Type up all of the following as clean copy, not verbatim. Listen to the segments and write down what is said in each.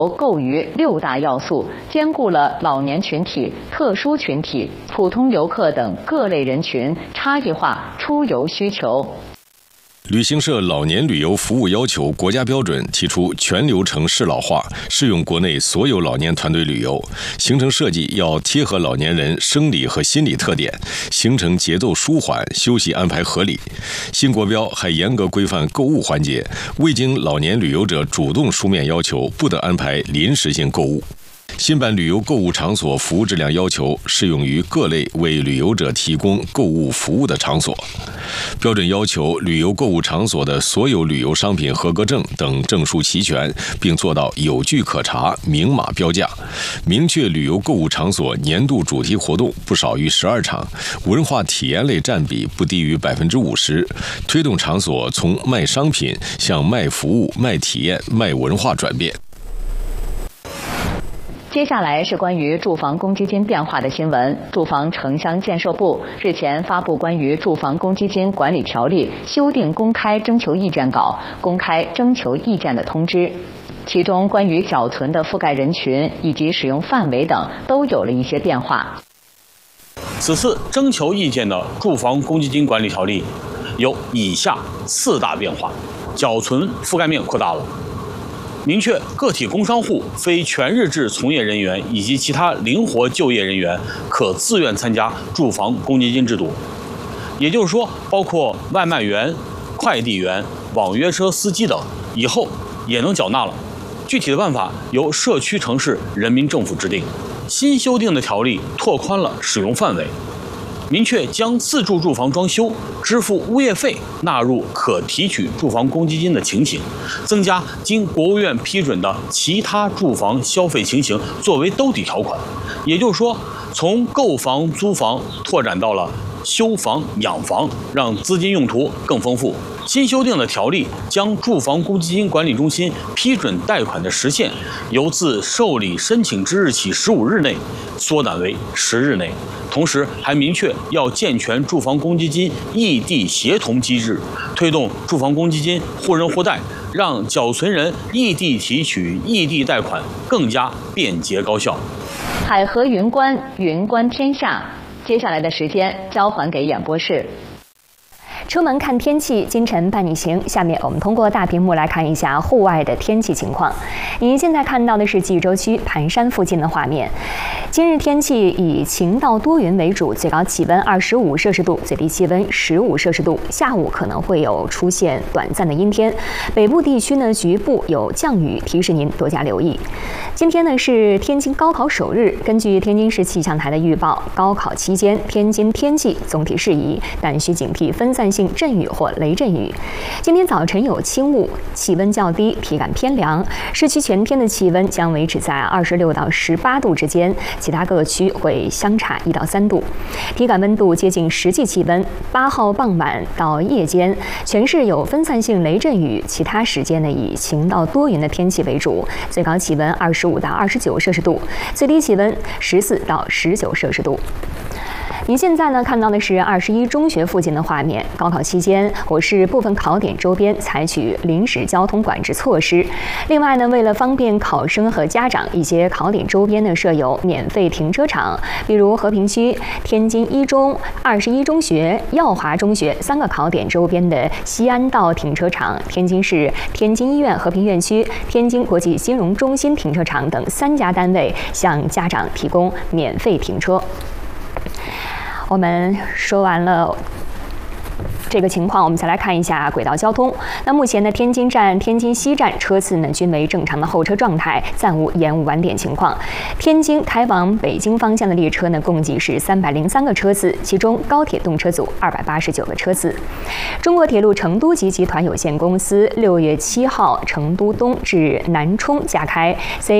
构于6大要素，兼顾了老年群体、特殊群体、普通游客等各类人群差异化出游需求。 旅行社老年旅游服务要求国家标准提出全流程适老化，适用国内所有老年团队旅游。行程设计要贴合老年人生理和心理特点，行程节奏舒缓，休息安排合理。新国标还严格规范购物环节，未经老年旅游者主动书面要求，不得安排临时性购物。新版旅游购物场所服务质量要求适用于各类为旅游者提供购物服务的场所。标准要求旅游购物场所的所有旅游商品合格证等证书齐全，并做到有据可查、明码标价。明确旅游购物场所年度主题活动不少于12场，文化体验类占比不低于50%，推动场所从卖商品向卖服务、卖体验、卖文化转变。 接下来是关于住房公积金变化的新闻。住房城乡建设部日前发布关于住房公积金管理条例修订公开征求意见稿、公开征求意见的通知，其中关于缴存的覆盖人群以及使用范围等都有了一些变化。 此次征求意见的住房公积金管理条例有以下4大变化：缴存覆盖面扩大了。明确个体工商户、非全日制从业人员以及其他灵活就业人员可自愿参加住房公积金制度，也就是说，包括外卖员、快递员、网约车司机等，以后也能缴纳了。具体的办法由社区、城市人民政府制定。新修订的条例拓宽了使用范围，明确将自住住房装修支付物业费纳入可提取住房公积金的情形，增加经国务院批准的其他住房消费情形作为兜底条款。也就是说，从购房、租房拓展到了修房、养房，让资金用途更丰富。新修订的条例将住房公积金管理中心批准贷款的时限由自受理申请之日起15日内缩短为10日内，同时还明确要健全住房公积金异地协同机制，推动住房公积金互认互贷，让缴存人异地提取、异地贷款更加便捷高效。 海河云观，云观天下。接下来的时间交还给演播室。 出门看天气，今晨伴你行。下面我们通过大屏幕来看一下户外的天气情况。您现在看到的是济州区盘山附近的画面。今日天气以晴到多云为主，最高气温25摄氏度，最低气温15摄氏度。下午可能会有出现短暂的阴天，北部地区呢局部有降雨，提示您多加留意。今天呢是天津高考首日，根据天津市气象台的预报，高考期间天津天气总体适宜，但需警惕分散性阵雨或雷阵雨。今天早晨有轻雾，气温较低，体感偏凉。市区全天的气温将维持在26到18度之间，其他各区会相差1到3度。体感温度接近实际气温。8号傍晚到夜间，全市有分散性雷阵雨，其他时间呢以晴到多云的天气为主，最高气温25到29摄氏度，最低气温14到19摄氏度。您现在呢看到的是21中学附近的画面。高考期间，我市部分考点周边采取临时交通管制措施。另外呢，为了方便考生和家长，一些考点周边呢设有免费停车场，比如和平区天津一中、21中学、耀华中学3个考点周边的西安道停车场、天津市天津医院和平院区、天津国际金融中心停车场等3家单位向家长提供免费停车。我们说完了这个情况，我们再来看一下轨道交通。那目前呢，天津站、天津西站车次呢均为正常的候车状态，暂无延误晚点情况。天津开往北京方向的列车呢，共计是303个车次，其中高铁动车组289个车次。中国铁路成都集集团有限公司6月7号成都东至南充加开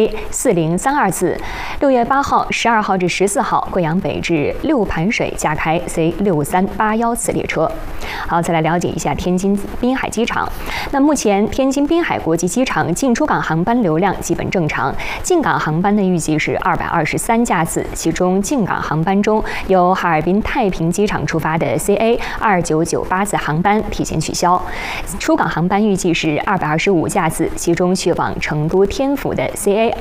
C4032次，6月8号、12号至14号贵阳北至六盘水加开 C6381次列车。 好，再来了解一下天津滨海机场。那目前天津滨海国际机场进出港航班流量基本正常，进港航班呢预计是223架次，其中进港航班中由哈尔滨太平机场出发的 CA2998次航班提前取消，出港航班预计是225架次，其中去往成都天府的CA